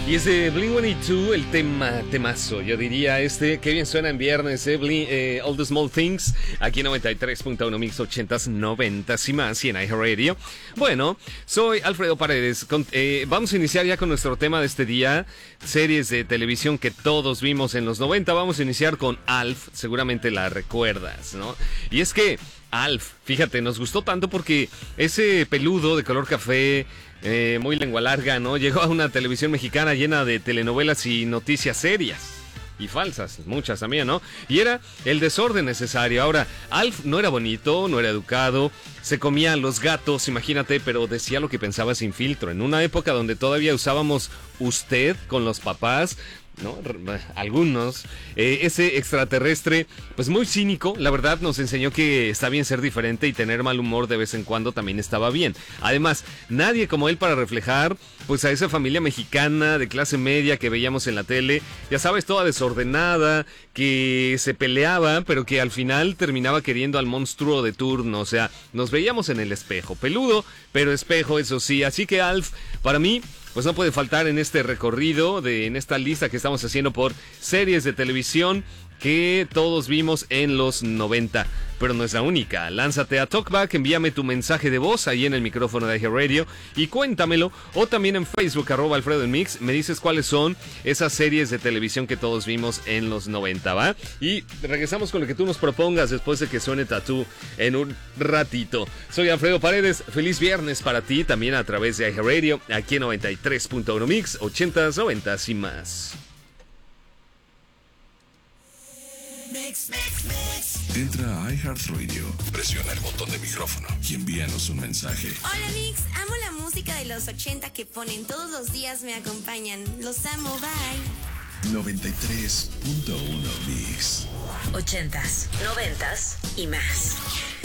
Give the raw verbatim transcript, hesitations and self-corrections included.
Y es de Blink ciento ochenta y dos, el tema, temazo, yo diría, este, que bien suena en viernes, eh, Blink, eh, All the Small Things, aquí en noventa y tres punto uno Mix ochentas, noventas y más, y en iHeartRadio. Bueno, soy Alfredo Paredes, con, eh, vamos a iniciar ya con nuestro tema de este día, series de televisión que todos vimos en los noventa, vamos a iniciar con Alf, seguramente la recuerdas, ¿no? Y es que Alf, fíjate, nos gustó tanto porque ese peludo de color café, eh, muy lengua larga, ¿no? Llegó a una televisión mexicana llena de telenovelas y noticias serias. Y falsas, muchas también, ¿no? Y era el desorden necesario. Ahora, Alf no era bonito, no era educado, se comía a los gatos, imagínate, pero decía lo que pensaba sin filtro. En una época donde todavía usábamos usted con los papás, ¿no? Algunos, eh, ese extraterrestre, pues muy cínico, la verdad nos enseñó que está bien ser diferente y tener mal humor de vez en cuando también estaba bien. Además, nadie como él para reflejar, pues a esa familia mexicana de clase media que veíamos en la tele, ya sabes, toda desordenada, que se peleaba, pero que al final terminaba queriendo al monstruo de turno, o sea, nos veíamos en el espejo, peludo, pero espejo, eso sí, así que Alf, para mí, pues no puede faltar en este recorrido, de, en esta lista que estamos haciendo por series de televisión que todos vimos en los noventa, pero no es la única. Lánzate a Talkback, envíame tu mensaje de voz ahí en el micrófono de iHeartRadio y cuéntamelo, o también en Facebook, arroba Alfredo en Mix, me dices cuáles son esas series de televisión que todos vimos en los noventa, ¿va? Y regresamos con lo que tú nos propongas después de que suene Tatú en un ratito. Soy Alfredo Paredes, feliz viernes para ti, también a través de iHeartRadio, aquí en noventa y tres punto uno Mix, ochentas, noventas y más. Mix, mix, mix. Entra a iHeartRadio, presiona el botón de micrófono y envíanos un mensaje. Hola Mix, amo la música de los ochenta que ponen todos los días, me acompañan. Los amo, bye. noventa y tres punto uno Mix. Ochentas, noventas y más.